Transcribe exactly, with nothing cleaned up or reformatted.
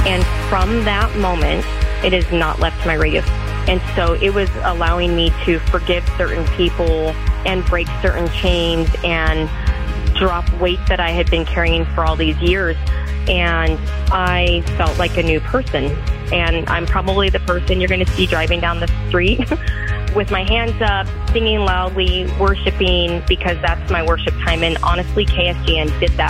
And from that moment, it has not left my radius. And so it was allowing me to forgive certain people and break certain chains and drop weight that I had been carrying for all these years. And I felt like a new person. And I'm probably the person you're going to see driving down the street with my hands up, singing loudly, worshiping, because that's my worship time. And honestly, K S G N did that